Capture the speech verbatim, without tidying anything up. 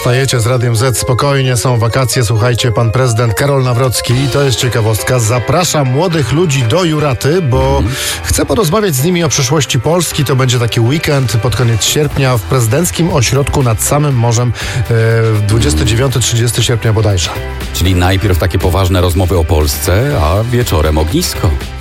Wstajecie z Radiem Z spokojnie, są wakacje, słuchajcie, pan prezydent Karol Nawrocki, to jest ciekawostka, zaprasza młodych ludzi do Juraty, bo mm. chce porozmawiać z nimi o przyszłości Polski. To będzie taki weekend pod koniec sierpnia w prezydenckim ośrodku nad samym morzem, e, dwudziestego dziewiątego do trzydziestego sierpnia bodajże. Czyli najpierw takie poważne rozmowy o Polsce, a wieczorem ognisko.